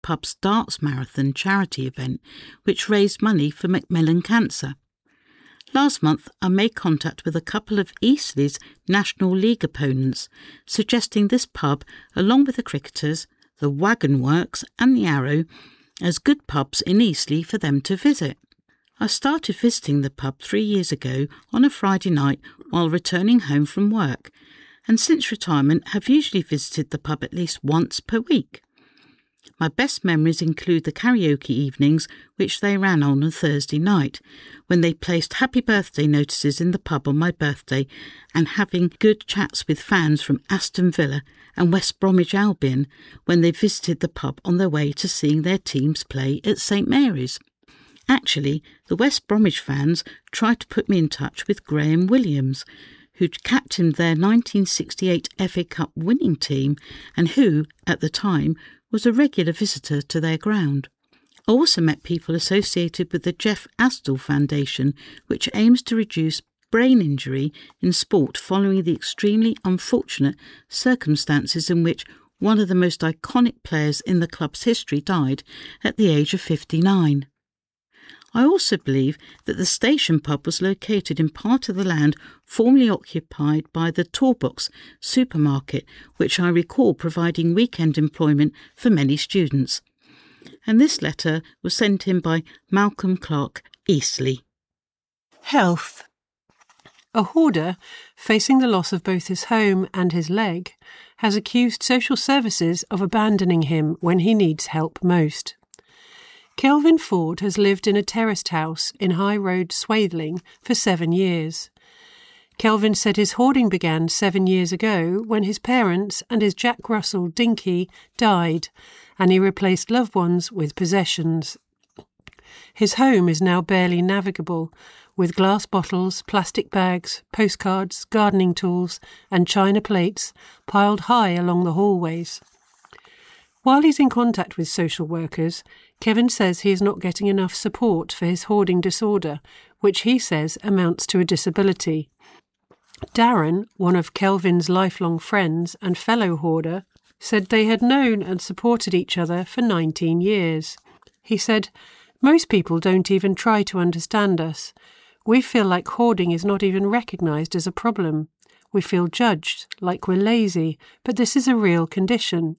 pub's Darts Marathon charity event, which raised money for Macmillan Cancer. Last month, I made contact with a couple of Eastleigh's National League opponents, suggesting this pub, along with the Cricketers, the Wagon Works and the Arrow, as good pubs in Eastleigh for them to visit. I started visiting the pub 3 years ago on a Friday night while returning home from work, and since retirement have usually visited the pub at least once per week. My best memories include the karaoke evenings which they ran on a Thursday night, when they placed happy birthday notices in the pub on my birthday, and having good chats with fans from Aston Villa and West Bromwich Albion when they visited the pub on their way to seeing their teams play at St Mary's. Actually, the West Bromwich fans tried to put me in touch with Graham Williams, who'd captained their 1968 FA Cup winning team and who, at the time, was a regular visitor to their ground. I also met people associated with the Jeff Astle Foundation, which aims to reduce brain injury in sport following the extremely unfortunate circumstances in which one of the most iconic players in the club's history died at the age of 59. I also believe that the station pub was located in part of the land formerly occupied by the Torbox supermarket, which I recall providing weekend employment for many students. And this letter was sent in by Malcolm Clark, Eastleigh. Health. A hoarder, facing the loss of both his home and his leg, has accused social services of abandoning him when he needs help most. Kelvin Ford has lived in a terraced house in High Road, Swathling, for 7 years. Kelvin said his hoarding began 7 years ago when his parents and his Jack Russell Dinky died, and he replaced loved ones with possessions. His home is now barely navigable, with glass bottles, plastic bags, postcards, gardening tools and china plates piled high along the hallways. While he's in contact with social workers, Kevin says he is not getting enough support for his hoarding disorder, which he says amounts to a disability. Darren, one of Kelvin's lifelong friends and fellow hoarder, said they had known and supported each other for 19 years. He said, "Most people don't even try to understand us. We feel like hoarding is not even recognised as a problem. We feel judged, like we're lazy, but this is a real condition."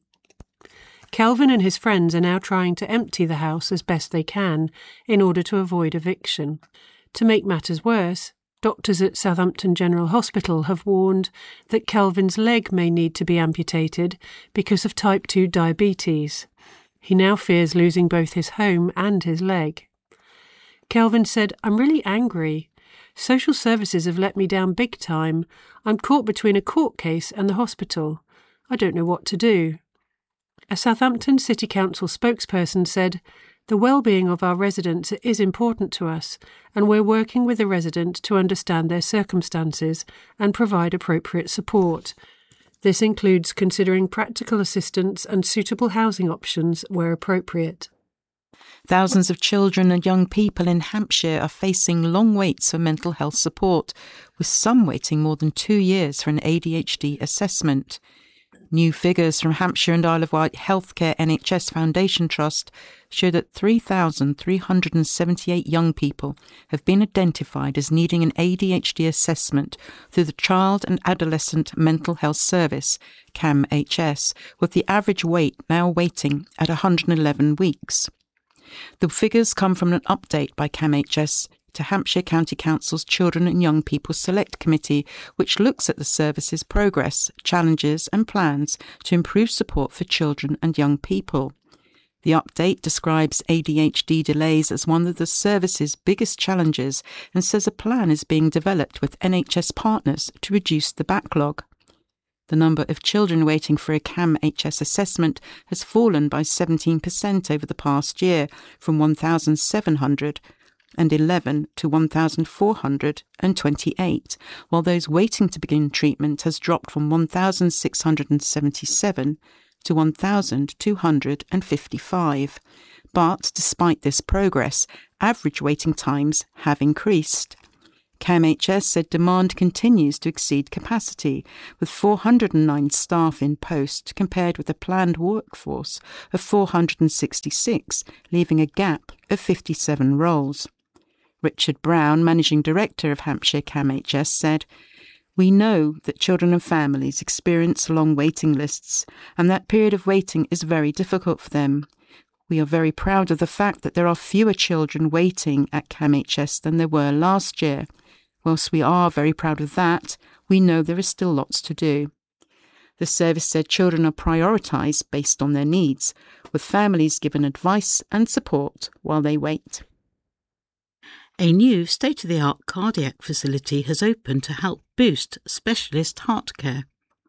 Kelvin and his friends are now trying to empty the house as best they can in order to avoid eviction. To make matters worse, doctors at Southampton General Hospital have warned that Kelvin's leg may need to be amputated because of type 2 diabetes. He now fears losing both his home and his leg. Kelvin said, "I'm really angry. Social services have let me down big time. I'm caught between a court case and the hospital. I don't know what to do." A Southampton City Council spokesperson said, "The well-being of our residents is important to us, and we're working with the resident to understand their circumstances and provide appropriate support. This includes considering practical assistance and suitable housing options where appropriate." Thousands of children and young people in Hampshire are facing long waits for mental health support, with some waiting more than 2 years for an ADHD assessment. New figures from Hampshire and Isle of Wight Healthcare NHS Foundation Trust show that 3,378 young people have been identified as needing an ADHD assessment through the Child and Adolescent Mental Health Service, CAMHS, with the average wait now waiting at 111 weeks. The figures come from an update by CAMHS to Hampshire County Council's Children and Young People Select Committee, which looks at the service's progress, challenges and plans to improve support for children and young people. The update describes ADHD delays as one of the service's biggest challenges and says a plan is being developed with NHS partners to reduce the backlog. The number of children waiting for a CAMHS assessment has fallen by 17% over the past year, from 1,711 to 1,428, while those waiting to begin treatment has dropped from 1,677 to 1,255. But despite this progress, average waiting times have increased. CAMHS said demand continues to exceed capacity, with 409 staff in post compared with a planned workforce of 466, leaving a gap of 57 roles. Richard Brown, Managing Director of Hampshire CAMHS, said, "We know that children and families experience long waiting lists, and that period of waiting is very difficult for them. We are very proud of the fact that there are fewer children waiting at CAMHS than there were last year. Whilst we are very proud of that, we know there is still lots to do." The service said children are prioritised based on their needs, with families given advice and support while they wait. A new state-of-the-art cardiac facility has opened to help boost specialist heart care.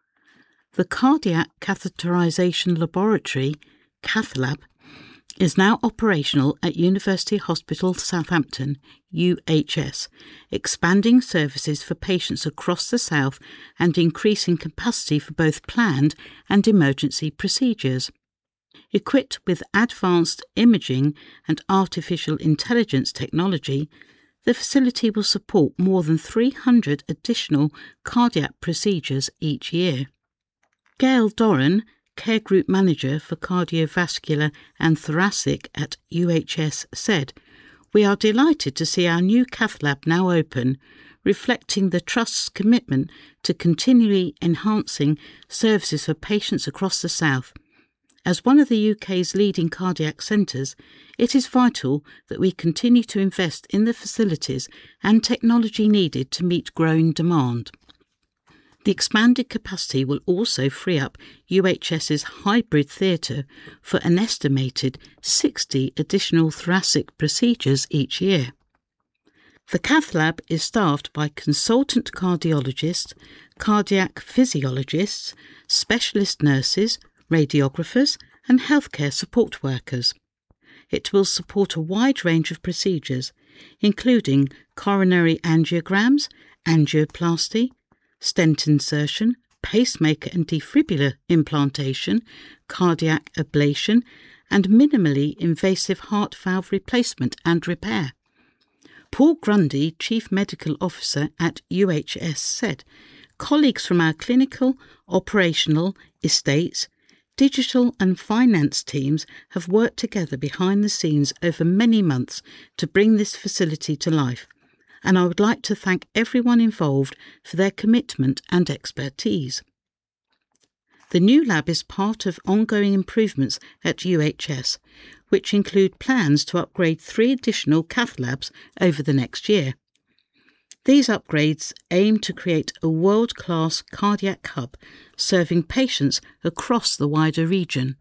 The Cardiac Catheterisation Laboratory, CathLab, is now operational at University Hospital Southampton, UHS, expanding services for patients across the south and increasing capacity for both planned and emergency procedures. Equipped with advanced imaging and artificial intelligence technology, the facility will support more than 300 additional cardiac procedures each year. Gail Doran, Care Group Manager for Cardiovascular and Thoracic at UHS, said, "We are delighted to see our new cath lab now open, reflecting the Trust's commitment to continually enhancing services for patients across the South. As one of the UK's leading cardiac centres, it is vital that we continue to invest in the facilities and technology needed to meet growing demand." The expanded capacity will also free up UHS's hybrid theatre for an estimated 60 additional thoracic procedures each year. The cath lab is staffed by consultant cardiologists, cardiac physiologists, specialist nurses, radiographers and healthcare support workers. It will support a wide range of procedures, including coronary angiograms, angioplasty, stent insertion, pacemaker and defibrillator implantation, cardiac ablation, and minimally invasive heart valve replacement and repair. Paul Grundy, Chief Medical Officer at UHS, said, "Colleagues from our clinical, operational, estates, digital and finance teams have worked together behind the scenes over many months to bring this facility to life, and I would like to thank everyone involved for their commitment and expertise." The new lab is part of ongoing improvements at UHS, which include plans to upgrade 3 additional cath labs over the next year. These upgrades aim to create a world-class cardiac hub serving patients across the wider region.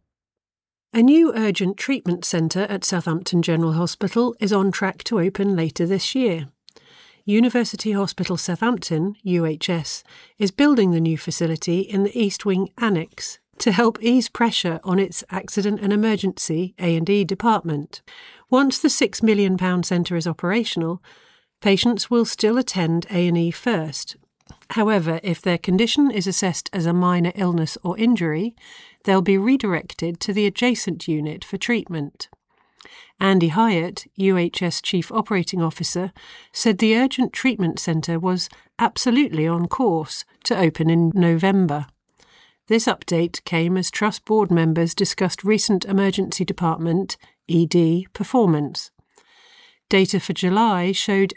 A new urgent treatment centre at Southampton General Hospital is on track to open later this year. University Hospital Southampton, UHS, is building the new facility in the East Wing Annex to help ease pressure on its Accident and Emergency A&E department. Once the £6 million centre is operational, patients will still attend A&E first. However, if their condition is assessed as a minor illness or injury, they'll be redirected to the adjacent unit for treatment. Andy Hyatt, UHS Chief Operating Officer, said the urgent treatment centre was absolutely on course to open in November. This update came as Trust board members discussed recent emergency department, ED, performance. Data for July showed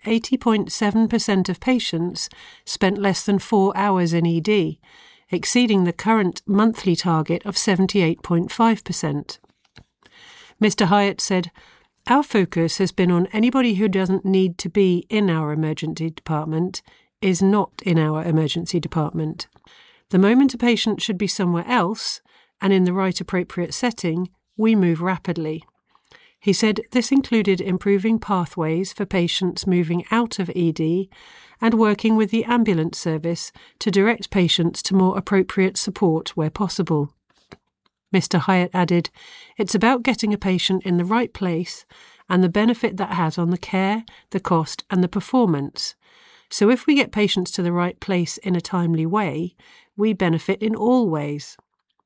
80.7% of patients spent less than 4 hours in ED, exceeding the current monthly target of 78.5%. Mr. Hyatt said, "Our focus has been on anybody who doesn't need to be in our emergency department is not in our emergency department. The moment a patient should be somewhere else, and in the right appropriate setting, we move rapidly." He said this included improving pathways for patients moving out of ED and working with the ambulance service to direct patients to more appropriate support where possible. Mr. Hyatt added, "It's about getting a patient in the right place and the benefit that has on the care, the cost and the performance. So if we get patients to the right place in a timely way, we benefit in all ways."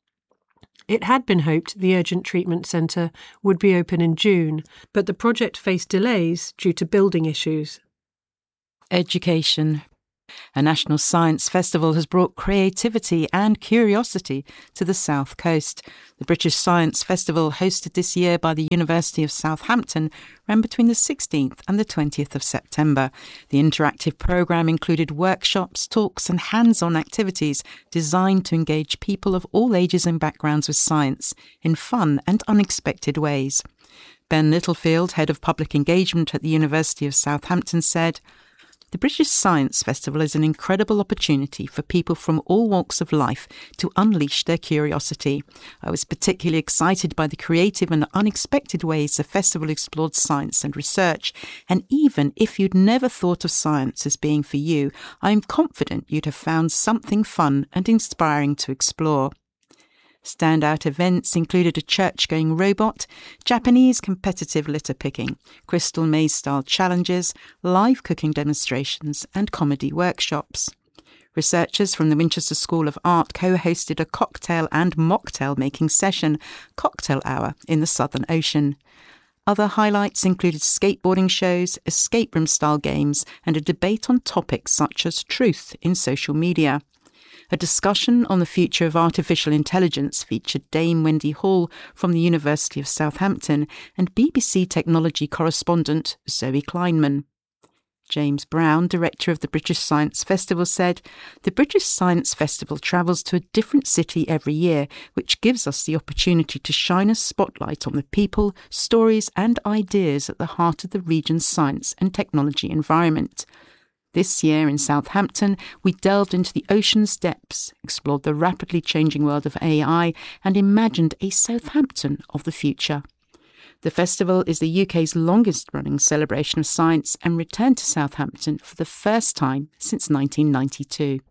It had been hoped the urgent treatment centre would be open in June, but the project faced delays due to building issues. Education. A national science festival has brought creativity and curiosity to the South Coast. The British Science Festival, hosted this year by the University of Southampton, ran between the 16th and the 20th of September. The interactive programme included workshops, talks and hands-on activities designed to engage people of all ages and backgrounds with science in fun and unexpected ways. Ben Littlefield, Head of Public Engagement at the University of Southampton, said, "The British Science Festival is an incredible opportunity for people from all walks of life to unleash their curiosity. I was particularly excited by the creative and unexpected ways the festival explored science and research, and even if you'd never thought of science as being for you, I'm confident you'd have found something fun and inspiring to explore." Standout events included a church-going robot, Japanese competitive litter picking, crystal maze-style challenges, live cooking demonstrations and comedy workshops. Researchers from the Winchester School of Art co-hosted a cocktail and mocktail making session, Cocktail Hour, in the Southern Ocean. Other highlights included skateboarding shows, escape room-style games and a debate on topics such as truth in social media. A discussion on the future of artificial intelligence featured Dame Wendy Hall from the University of Southampton and BBC technology correspondent Zoe Kleinman. James Brown, director of the British Science Festival, said, "The British Science Festival travels to a different city every year, which gives us the opportunity to shine a spotlight on the people, stories and ideas at the heart of the region's science and technology environment. This year in Southampton, we delved into the ocean's depths, explored the rapidly changing world of AI, and imagined a Southampton of the future." The festival is the UK's longest-running celebration of science and returned to Southampton for the first time since 1992.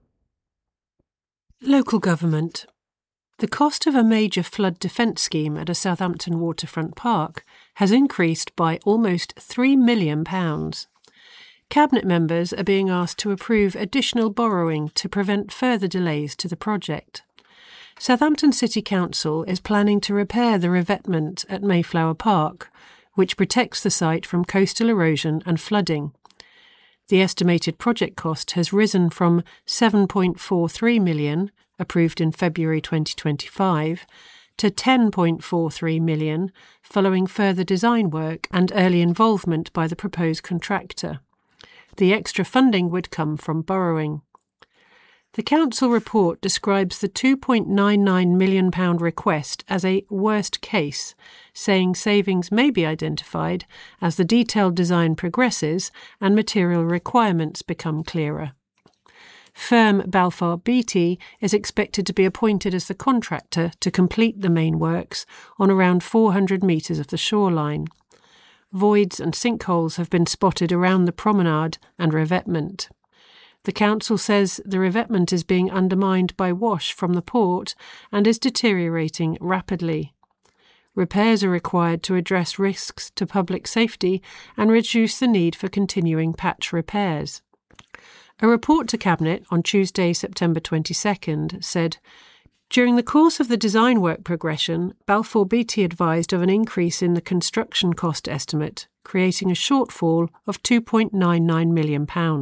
Local government. The cost of a major flood defence scheme at a Southampton waterfront park has increased by almost £3 million. Cabinet members are being asked to approve additional borrowing to prevent further delays to the project. Southampton City Council is planning to repair the revetment at Mayflower Park, which protects the site from coastal erosion and flooding. The estimated project cost has risen from £7.43 million, approved in February 2025, to £10.43 million, following further design work and early involvement by the proposed contractor. The extra funding would come from borrowing. The council report describes the £2.99 million request as a worst case, saying savings may be identified as the detailed design progresses and material requirements become clearer. Firm Balfour Beatty is expected to be appointed as the contractor to complete the main works on around 400 metres of the shoreline. Voids and sinkholes have been spotted around the promenade and revetment. The council says the revetment is being undermined by wash from the port and is deteriorating rapidly. Repairs are required to address risks to public safety and reduce the need for continuing patch repairs. A report to Cabinet on Tuesday, September 22nd, said, "During the course of the design work progression, Balfour Beatty advised of an increase in the construction cost estimate, creating a shortfall of £2.99 million.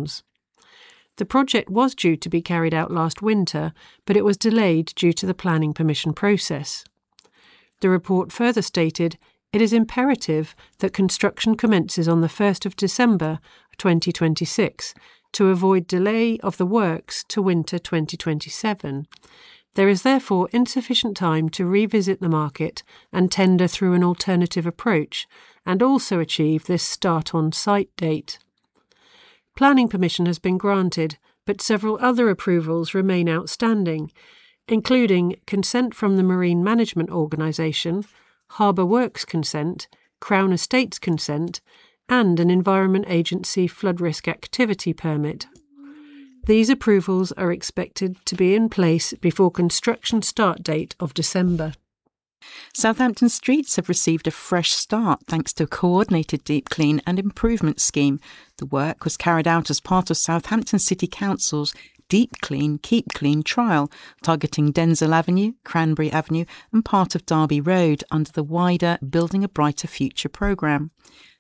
The project was due to be carried out last winter, but it was delayed due to the planning permission process." The report further stated, "It is imperative that construction commences on the 1st of December 2026 to avoid delay of the works to winter 2027. There is therefore insufficient time to revisit the market and tender through an alternative approach, and also achieve this start-on-site date." Planning permission has been granted, but several other approvals remain outstanding, including consent from the Marine Management Organisation, Harbour Works consent, Crown Estates consent, and an Environment Agency flood risk activity permit. These approvals are expected to be in place before construction start date of December. Southampton streets have received a fresh start thanks to a coordinated deep clean and improvement scheme. The work was carried out as part of Southampton City Council's Deep Clean, Keep Clean trial, targeting Denzil Avenue, Cranberry Avenue and part of Derby Road under the wider Building a Brighter Future programme.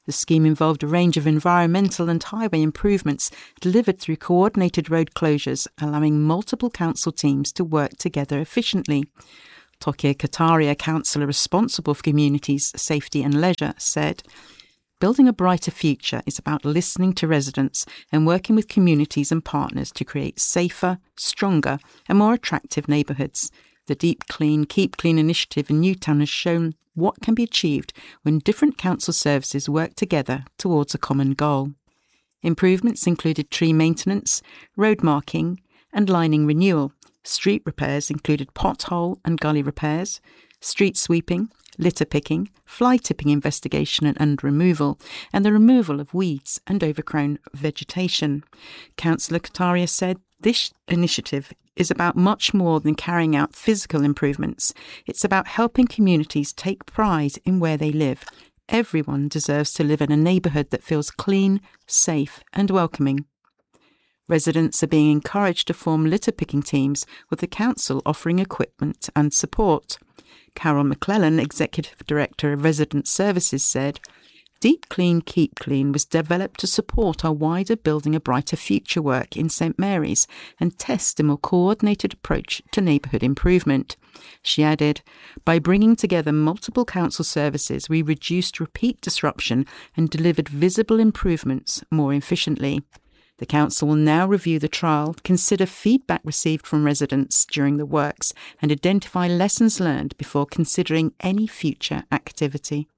The scheme involved a range of environmental and highway improvements delivered through coordinated road closures, allowing multiple council teams to work together efficiently. Tokyo Kataria, councillor responsible for communities, safety and leisure, said, "Building a brighter future is about listening to residents and working with communities and partners to create safer, stronger and more attractive neighbourhoods. The Deep Clean, Keep Clean initiative in Newtown has shown what can be achieved when different council services work together towards a common goal." Improvements included tree maintenance, road marking and lining renewal. Street repairs included pothole and gully repairs, street sweeping, litter picking, fly tipping investigation and removal, and the removal of weeds and overgrown vegetation. Councillor Kataria said this initiative is about much more than carrying out physical improvements. It's about helping communities take pride in where they live. Everyone deserves to live in a neighbourhood that feels clean, safe and welcoming. Residents are being encouraged to form litter picking teams, with the council offering equipment and support. Carol McClellan, Executive Director of Resident Services, said, "Deep Clean, Keep Clean was developed to support our wider Building a Brighter Future work in St Mary's and test a more coordinated approach to neighbourhood improvement." She added, "By bringing together multiple council services, we reduced repeat disruption and delivered visible improvements more efficiently." The council will now review the trial, consider feedback received from residents during the works and identify lessons learned before considering any future activity.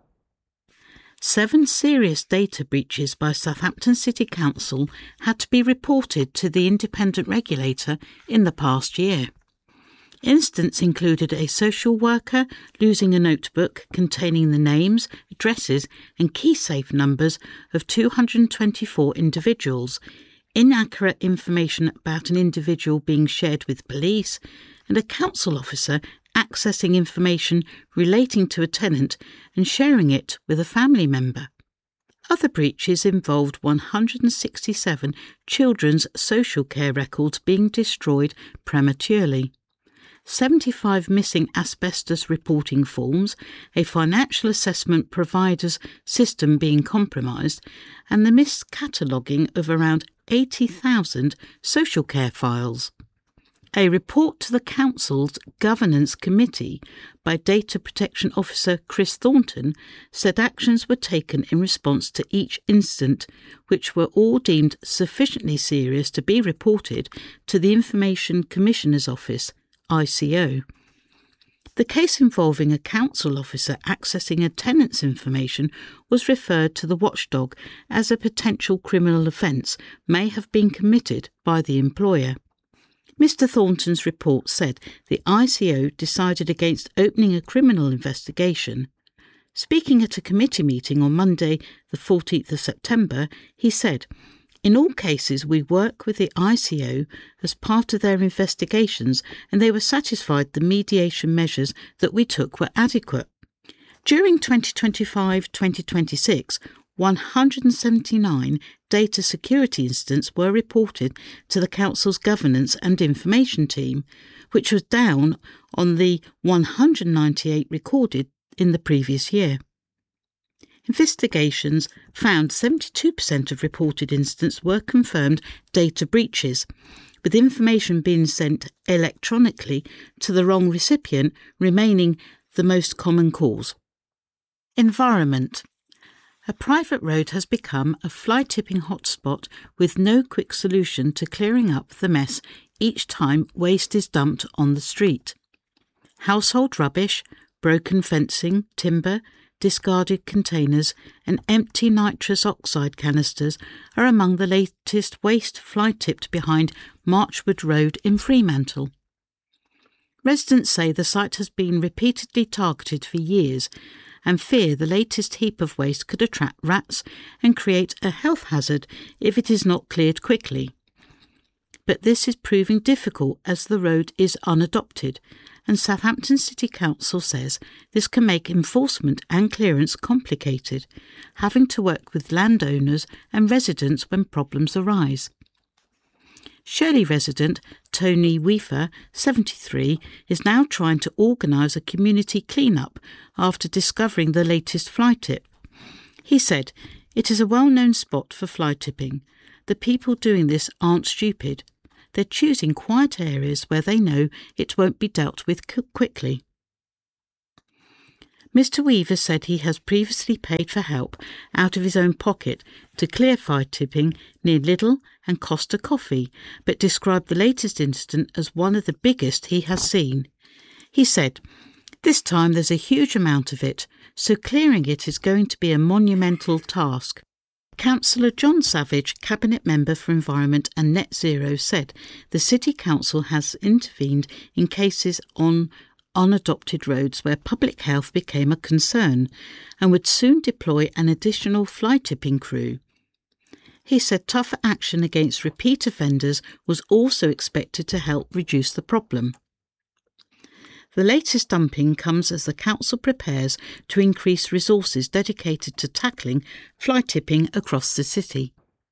7 serious data breaches by Southampton City Council had to be reported to the independent regulator in the past year. Incidents included a social worker losing a notebook containing the names, addresses and key safe numbers of 224 individuals, inaccurate information about an individual being shared with police, and a council officer accessing information relating to a tenant and sharing it with a family member. Other breaches involved 167 children's social care records being destroyed prematurely, 75 missing asbestos reporting forms, a financial assessment provider's system being compromised, and the miscataloguing of around 80,000 social care files. A report to the Council's Governance Committee by Data Protection Officer Chris Thornton said actions were taken in response to each incident, which were all deemed sufficiently serious to be reported to the Information Commissioner's Office, ICO. The case involving a council officer accessing a tenant's information was referred to the watchdog as a potential criminal offence may have been committed by the employer. Mr. Thornton's report said the ICO decided against opening a criminal investigation. Speaking at a committee meeting on Monday, the 14th of September, he said, "In all cases, we work with the ICO as part of their investigations, and they were satisfied the mediation measures that we took were adequate." During 2025-2026, 179 data security incidents were reported to the Council's Governance and Information Team, which was down on the 198 recorded in the previous year. Investigations found 72% of reported incidents were confirmed data breaches, with information being sent electronically to the wrong recipient remaining the most common cause. Environment. A private road has become a fly-tipping hotspot with no quick solution to clearing up the mess each time waste is dumped on the street. Household rubbish, broken fencing, timber, discarded containers and empty nitrous oxide canisters are among the latest waste fly-tipped behind Marchwood Road in Fremantle. Residents say the site has been repeatedly targeted for years and fear the latest heap of waste could attract rats and create a health hazard if it is not cleared quickly. But this is proving difficult as the road is unadopted, and Southampton City Council says this can make enforcement and clearance complicated, having to work with landowners and residents when problems arise. Shirley resident Tony Weaver, 73, is now trying to organise a community clean-up after discovering the latest fly tip. He said, It is a well-known spot for fly tipping. The people doing this aren't stupid. They're choosing quiet areas where they know it won't be dealt with quickly. Mr. Weaver said he has previously paid for help out of his own pocket to clear fly tipping near Lidl and Costa Coffee, but described the latest incident as one of the biggest he has seen. He said, "This time there's a huge amount of it, so clearing it is going to be a monumental task." Councillor John Savage, Cabinet Member for Environment and Net Zero, said the City Council has intervened in cases on unadopted roads where public health became a concern and would soon deploy an additional fly tipping crew. He said tougher action against repeat offenders was also expected to help reduce the problem. The latest dumping comes as the council prepares to increase resources dedicated to tackling fly tipping across the city.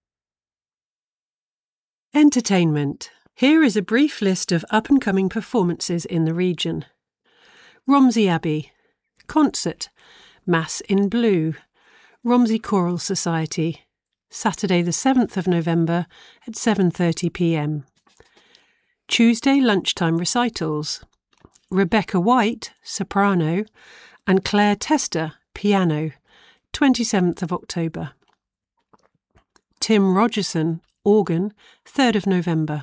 Entertainment. Here is a brief list of up-and-coming performances in the region. Romsey Abbey. Concert. Mass in Blue. Romsey Choral Society. Saturday the 7th of November at 7:30 p.m. Tuesday lunchtime recitals. Rebecca White, soprano, and Claire Tester, piano, 27th of October. Tim Rogerson, organ, 3rd of November.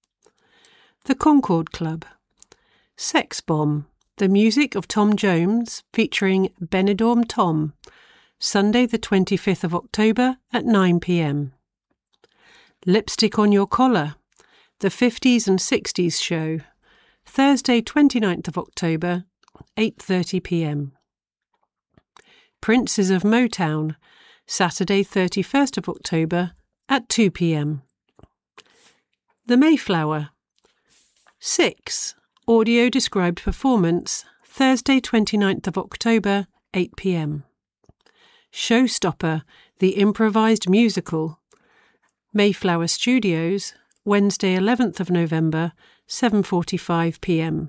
The Concord Club. Sex Bomb, the music of Tom Jones, featuring Benidorm Tom, Sunday the 25th of October at 9 p.m. Lipstick on Your Collar, the 50s and 60s show, Thursday 29th of October, 8:30 p.m. Princes of Motown, Saturday 31st of October at 2 p.m. The Mayflower. 6. Audio described performance, Thursday 29th of October, 8 p.m. Showstopper, the improvised musical, Mayflower Studios, Wednesday 11th of November, 7:45 p.m.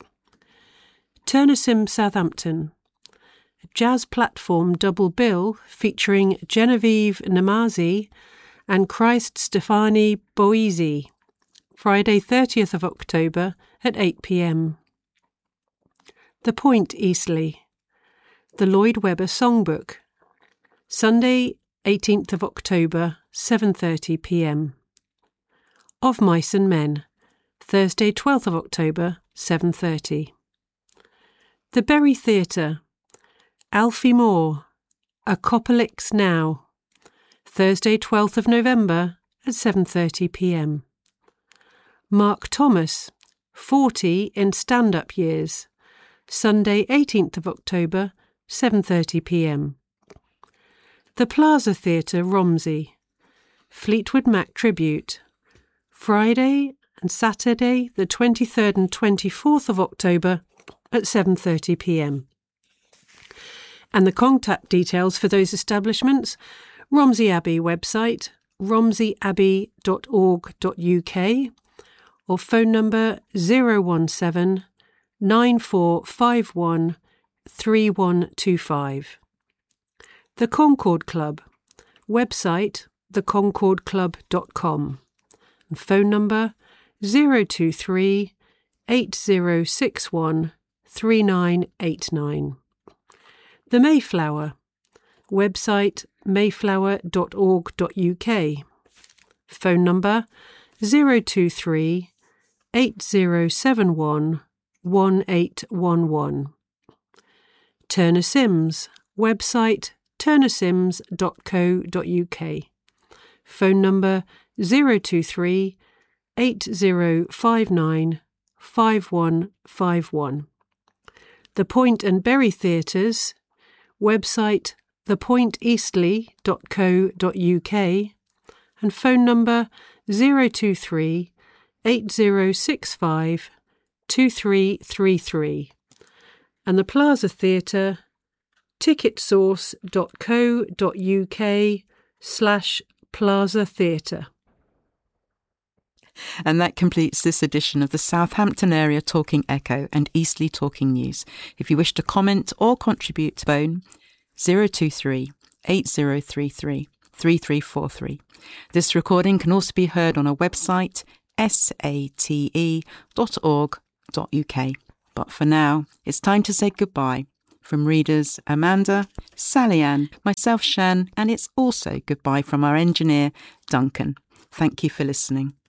Turner Sim Southampton. A jazz platform double bill featuring Genevieve Namazi and Christ Stefani Boisi, Friday 30th of October at 8 p.m. The Point Eastleigh. The Lloyd Webber Songbook, Sunday 18th of October, 7:30 p.m. Of Mice and Men, Thursday 12th of October, 7:30. The Berry Theatre. Alfie Moore, Acopolix Now, Thursday 12th of November at 7:30 p.m. Mark Thomas, 40 in Stand-Up Years, Sunday 18th of October, 7:30 p.m. The Plaza Theatre, Romsey, Fleetwood Mac Tribute, Friday and Saturday the 23rd and 24th of October at 7:30 p.m. And the contact details for those establishments: Romsey Abbey website, romseyabbey.org.uk, or phone number 017 9451 3125. The Concord Club website, theconcordclub.com, and phone number 023 8061 3989. The Mayflower website, mayflower.org.uk, phone number 023 8071 1811. Turner Sims website, turnersims.co.uk, phone number 023 8059 5151. The Point and Berry Theatres website, thepointeastleigh.co.uk, and phone number 023 8065 2333. And the Plaza Theatre, ticketsource.co.uk/Plaza Theatre. And that completes this edition of the Southampton Area Talking Echo and Eastleigh Talking News. If you wish to comment or contribute, phone 023 8033 3343. This recording can also be heard on our website, sate.org.uk. But for now, it's time to say goodbye. From readers Amanda, Sally Ann, myself Shan, and it's also goodbye from our engineer Duncan. Thank you for listening.